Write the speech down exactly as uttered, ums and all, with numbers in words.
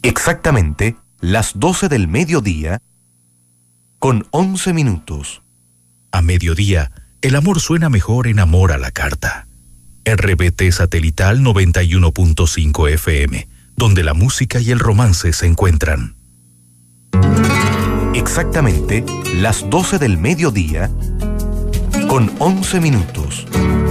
Exactamente las doce del mediodía con once minutos. A mediodía, el amor suena mejor en Amor a la Carta. R B T Satelital noventa y uno punto cinco F M, donde la música y el romance se encuentran. Exactamente las doce del mediodía con once minutos.